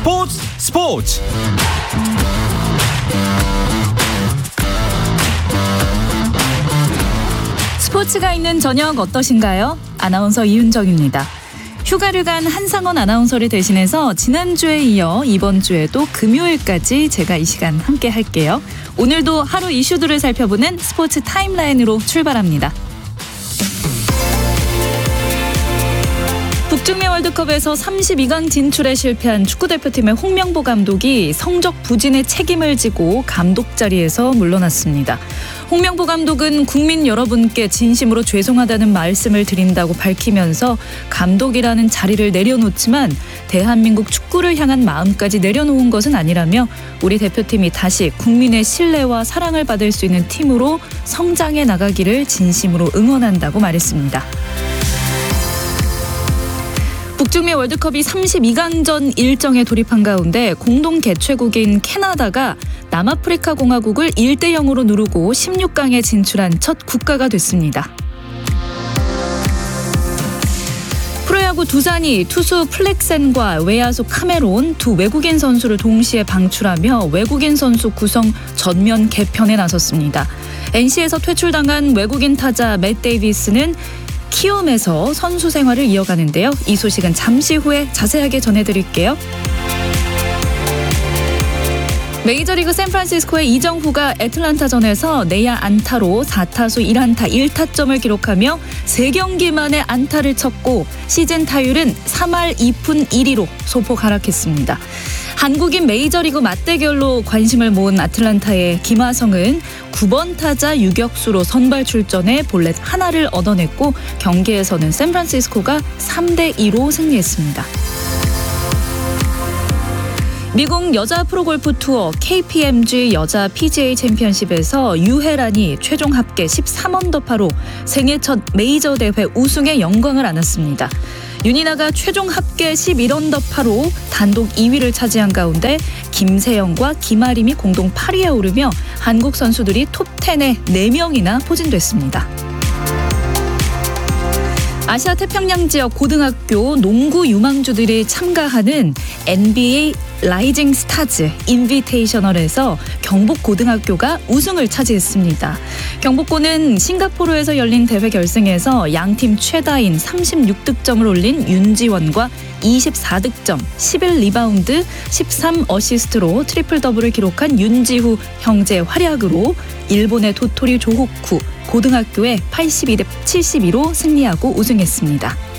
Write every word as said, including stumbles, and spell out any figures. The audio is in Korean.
스포츠 스포츠 스포츠가 있는 저녁 어떠신가요? 아나운서 이윤정입니다. 휴가를 간 한상원 아나운서를 대신해서 지난주에 이어 이번 주에도 금요일까지 제가 이 시간 함께 할게요. 오늘도 하루 이슈들을 살펴보는 스포츠 타임라인으로 출발합니다. 북중미 월드컵에서 삼십이 강 진출에 실패한 축구대표팀의 홍명보 감독이 성적 부진의 책임을 지고 감독 자리에서 물러났습니다. 홍명보 감독은 국민 여러분께 진심으로 죄송하다는 말씀을 드린다고 밝히면서 감독이라는 자리를 내려놓지만 대한민국 축구를 향한 마음까지 내려놓은 것은 아니라며 우리 대표팀이 다시 국민의 신뢰와 사랑을 받을 수 있는 팀으로 성장해 나가기를 진심으로 응원한다고 말했습니다. 북중미 월드컵이 삼십이 강전 일정에 돌입한 가운데 공동 개최국인 캐나다가 남아프리카 공화국을 일 대 영으로 누르고 십육 강에 진출한 첫 국가가 됐습니다. 프로야구 두산이 투수 플렉센과 외야수 카메론 두 외국인 선수를 동시에 방출하며 외국인 선수 구성 전면 개편에 나섰습니다. 엔씨에서 퇴출당한 외국인 타자 맷 데이비스는 키움에서 선수 생활을 이어가는데요. 이 소식은 잠시 후에 자세하게 전해드릴게요. 메이저리그 샌프란시스코의 이정후가 애틀란타전에서 내야 안타로 사 타수 일 안타 일 타점을 기록하며 세 경기 만에 안타를 쳤고 시즌 타율은 삼 할 이 푼 일 리로 소폭 하락했습니다. 한국인 메이저리그 맞대결로 관심을 모은 아틀란타의 김하성은 구 번 타자 유격수로 선발 출전해 볼넷 하나를 얻어냈고 경기에서는 샌프란시스코가 삼 대 이로 승리했습니다. 미국 여자 프로골프 투어 케이피엠지 여자 피지에이 챔피언십에서 유혜란이 최종 합계 십삼 언더파로 생애 첫 메이저 대회 우승의 영광을 안았습니다. 윤이나가 최종 합계 십일 언더파로 단독 이 위를 차지한 가운데 김세영과 김아림이 공동 팔 위에 오르며 한국 선수들이 톱텐에 네 명이나 포진됐습니다. 아시아 태평양 지역 고등학교 농구 유망주들이 참가하는 엔비에이 라이징 스타즈 인비테이셔널에서 경북고등학교가 우승을 차지했습니다. 경북고는 싱가포르에서 열린 대회 결승에서 양팀 최다인 삼십육 득점을 올린 윤지원과 이십사 득점, 십일 리바운드, 십삼 어시스트로 트리플 더블을 기록한 윤지후 형제의 활약으로 일본의 도토리 조호쿠 고등학교에 팔십이 대 칠십이로 승리하고 우승했습니다.